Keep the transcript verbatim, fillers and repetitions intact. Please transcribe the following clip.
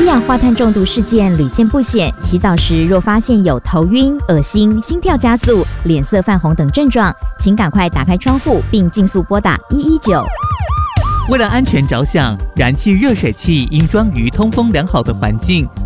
氧化碳中毒事件屡见不鲜，洗澡时若发现有头晕、恶心、心跳加速、脸色泛红等症状，请赶快打开窗户并尽速拨打一一九。 为了安全着想，燃气热水器应装于通风良好的环境，